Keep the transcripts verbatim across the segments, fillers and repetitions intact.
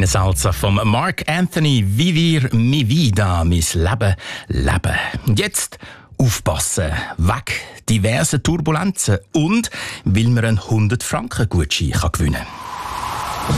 Kleine Salsa vom Mark Anthony, Vivir mi vida, mein Leben, Leben. Und jetzt aufpassen, weg diverse Turbulenzen und weil man einen hundert Franken Gutschein gewinnen kann.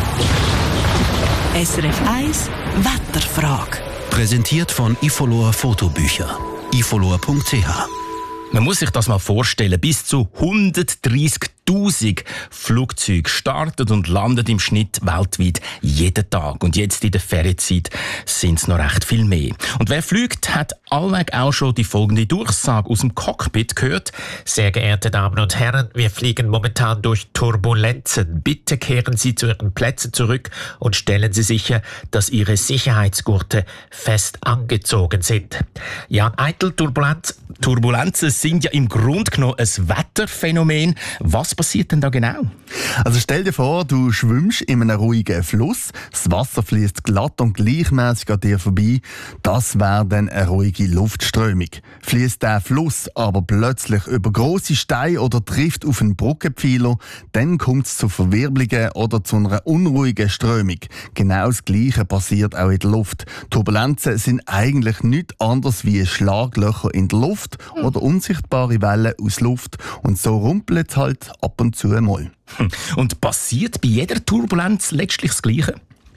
S R F eins Wetterfrage. Präsentiert von Ifolor Fotobücher. ifolor punkt c h. Man muss sich das mal vorstellen, bis zu hundertdreissigtausend Flugzeuge starten und landen im Schnitt weltweit jeden Tag. Und jetzt in der Ferienzeit sind es noch recht viel mehr. Und wer fliegt, hat allweg auch schon die folgende Durchsage aus dem Cockpit gehört. Sehr geehrte Damen und Herren, wir fliegen momentan durch Turbulenzen. Bitte kehren Sie zu Ihren Plätzen zurück und stellen Sie sicher, dass Ihre Sicherheitsgurte fest angezogen sind. Jan Eitel, Turbulenz, Turbulenzen sind ja im Grunde genommen ein Wetterphänomen. Was passiert denn da genau? Also stell dir vor, du schwimmst in einem ruhigen Fluss, das Wasser fließt glatt und gleichmäßig an dir vorbei. Das wäre dann eine ruhige Luftströmung. Fließt der Fluss aber plötzlich über grosse Steine oder trifft auf einen Brückenpfeiler, dann kommt es zu Verwirbelungen oder zu einer unruhigen Strömung. Genau das Gleiche passiert auch in der Luft. Turbulenzen sind eigentlich nichts anderes wie Schlaglöcher in der Luft oder unsichtbare Wellen aus Luft. Und so rumpelt es halt ab und zu mal. Und passiert bei jeder Turbulenz letztlich das Gleiche?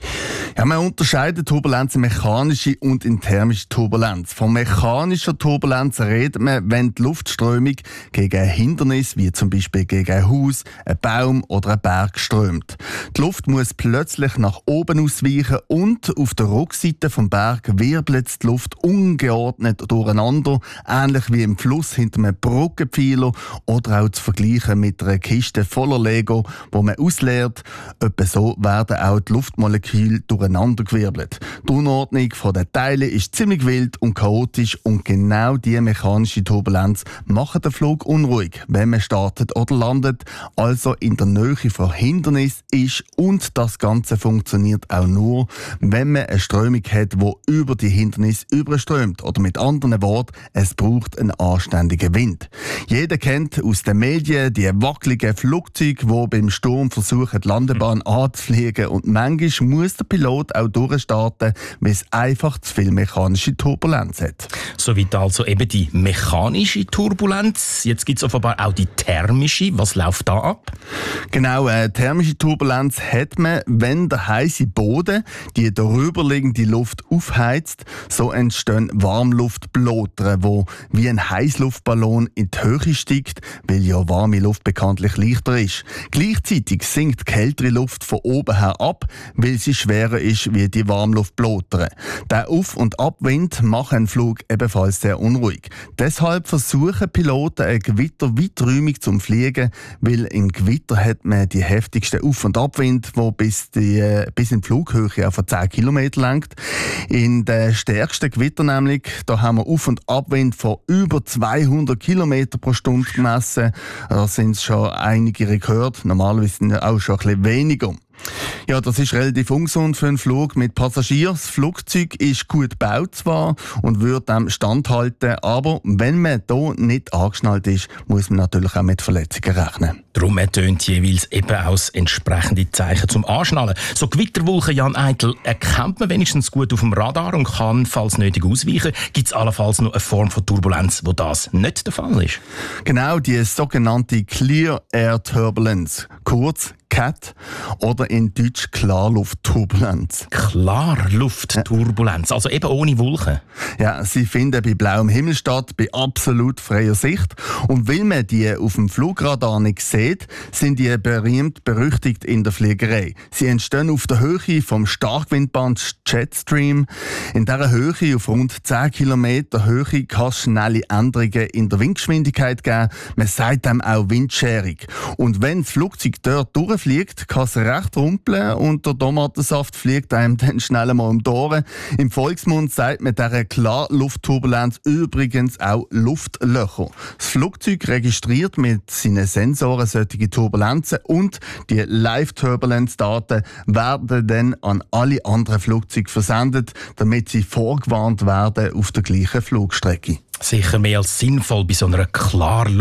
Ja, man unterscheidet Turbulenz in mechanische und in thermische Turbulenz. Von mechanischer Turbulenz redet man, wenn die Luftströmung gegen ein Hindernis, wie zum Beispiel gegen ein Haus, einen Baum oder einen Berg strömt. Die Luft muss plötzlich nach oben ausweichen und auf der Rückseite vom Berg wirbelt die Luft ungeordnet durcheinander, ähnlich wie im Fluss hinter einem Brückenpfeiler oder auch zu vergleichen mit einer Kiste voller Lego, wo man ausleert. Etwa so werden auch die Luftmoleküle durcheinandergewirbelt. Die Unordnung der Teile ist ziemlich wild und chaotisch und genau diese mechanische Turbulenz macht den Flug unruhig, wenn man startet oder landet, also in der Nähe von Hindernis ist, und das Ganze funktioniert auch nur, wenn man eine Strömung hat, die über die Hindernis überströmt. Oder mit anderen Worten, es braucht einen anständigen Wind. Jeder kennt aus den Medien die wackeligen Flugzeuge, die beim Sturm versuchen, die Landebahn anzufliegen, und manchmal muss der Pilot auch durchstarten, weil es einfach zu viel mechanische Turbulenz hat. Soweit also eben die mechanische Turbulenz. Jetzt gibt es offenbar auch die thermische. Was läuft da ab? Genau, eine thermische Turbulenz hat man, wenn der heiße Boden die darüberliegende Luft aufheizt. So entstehen Warmluftblätter, wo wie ein Heißluftballon in die Höhe steigt, weil ja warme Luft bekanntlich leichter ist. Gleichzeitig sinkt kältere Luft von oben her ab, weil sie schwerer ist wie die Warmluftblätter. Der Auf- und Abwind macht einen Flug ebenfalls sehr unruhig. Deshalb versuchen Piloten ein Gewitter weiträumig zum Fliegen, weil im Gewitter hat man die heftigsten Auf- und Abwind, wo bis, die, bis in die Flughöhe auf zehn Kilometer lenkt. In den stärksten Gewitter nämlich, da haben wir Auf- und Abwind von über zweihundert Kilometer pro Stunde gemessen. Da sind es schon einige Rekorde, normalerweise sind es auch schon ein bisschen weniger. Ja, das ist relativ ungesund für einen Flug mit Passagieren. Das Flugzeug ist gut gebaut zwar und würde dem standhalten, aber wenn man hier nicht angeschnallt ist, muss man natürlich auch mit Verletzungen rechnen. Darum ertönt jeweils eben auch das entsprechende Zeichen zum Anschnallen. So Gewitterwolken, Jan Eitel, erkennt man wenigstens gut auf dem Radar und kann, falls nötig, ausweichen. Gibt es allenfalls noch eine Form von Turbulenz, wo das nicht der Fall ist? Genau, die sogenannte Clear Air Turbulence, kurz C A T, oder in Deutsch Klarluftturbulenz. Klarluftturbulenz, also eben ohne Wolken. Ja, sie finden bei blauem Himmel statt, bei absolut freier Sicht. Und weil man die auf dem Flugradar nicht sieht, sind die berühmt berüchtigt in der Fliegerei. Sie entstehen auf der Höhe vom Starkwindband Jetstream. In dieser Höhe, auf rund zehn Kilometer Höhe, kann es schnelle Änderungen in der Windgeschwindigkeit geben. Man sagt dem auch Windscherung. Und wenn das Flugzeug dort durchfliegt, kann es recht rumpeln und der Tomatensaft fliegt einem dann schnell mal um die Ohren. Im Volksmund sagt man dieser Klarluftturbulenz übrigens auch Luftlöcher. Das Flugzeug registriert mit seinen Sensoren solche Turbulenzen und die Live-Turbulence-Daten werden dann an alle anderen Flugzeuge versendet, damit sie vorgewarnt werden auf der gleichen Flugstrecke. Sicher mehr als sinnvoll bei so einer Klarluftturbulenz.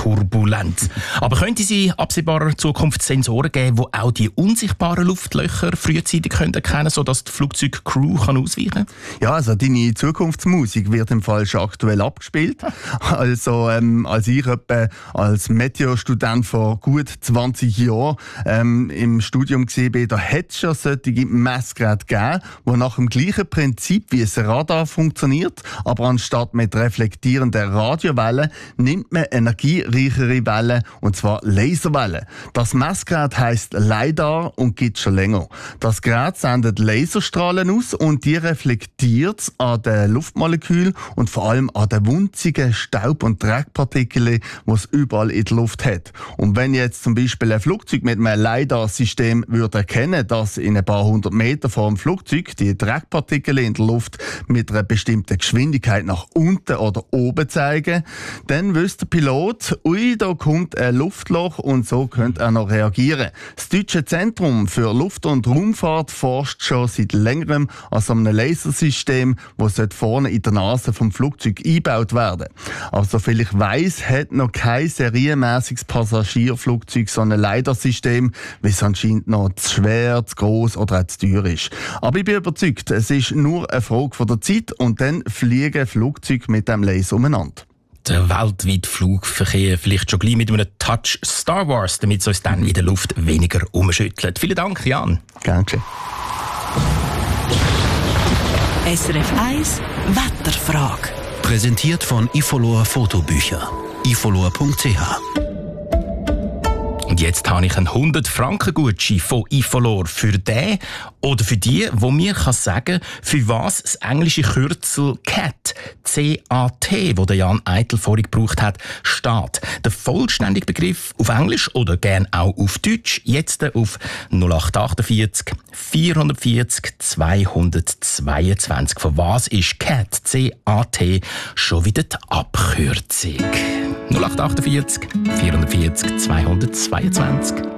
turbulent. Aber könnte es in absehbarer Zukunft Sensoren geben, die auch die unsichtbaren Luftlöcher frühzeitig erkennen können, sodass die Flugzeugcrew ausweichen kann? Ja, also deine Zukunftsmusik wird im Fall schon aktuell abgespielt. Also ähm, als ich etwa als Meteorstudent vor gut zwanzig Jahren ähm, im Studium war, da hat es schon solche Messgeräte gegeben, die nach dem gleichen Prinzip wie ein Radar funktioniert, aber anstatt mit reflektierenden Radiowellen nimmt man energiereichere Wellen, und zwar Laserwellen. Das Messgerät heisst LiDAR und gibt schon länger. Das Gerät sendet Laserstrahlen aus und die reflektiert es an den Luftmolekülen und vor allem an den winzigen Staub- und Dreckpartikeln, die es überall in der Luft hat. Und wenn jetzt zum Beispiel ein Flugzeug mit einem LiDAR-System würde erkennen, dass in ein paar hundert Meter vor dem Flugzeug die Dreckpartikel in der Luft mit einer bestimmten Geschwindigkeit nach unten oder oben zeigen, dann wüsste der Pilot, ui, da kommt ein Luftloch, und so könnte er noch reagieren. Das Deutsche Zentrum für Luft- und Raumfahrt forscht schon seit längerem an so einem Lasersystem, das vorne in der Nase vom Flugzeug eingebaut werden. Aber soviel ich weiss, hat noch kein serienmäßiges Passagierflugzeug so ein LiDAR-System, weil es anscheinend noch zu schwer, zu gross oder auch zu teuer ist. Aber ich bin überzeugt, es ist nur eine Frage von der Zeit, und dann fliegen Flugzeuge mit dem Laser umeinander. Der weltweite Flugverkehr vielleicht schon gleich mit einem Touch Star Wars, damit es uns dann in der Luft weniger umschüttelt. Vielen Dank, Jan. Gern geschehen. S R F eins Wetterfrage. Präsentiert von Ifolor Fotobücher. ifolor punkt c h. Und jetzt habe ich einen hundert Franken Gutschein von Ifolor für den oder für die, wo mir kann sagen, für was das englische Kürzel C A T, C A T, wo der Jan Eitel vorhin gebraucht hat, steht. Der vollständige Begriff auf Englisch oder gern auch auf Deutsch, jetzt auf null acht achtundvierzig vierhundertvierzig zweihundertzweiundzwanzig. Von was ist C A T, C A T schon wieder die Abkürzung? null acht achtundvierzig vierhundertvierzig zweihundertzweiundzwanzig.